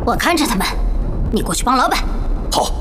我看着他们，你过去帮老板。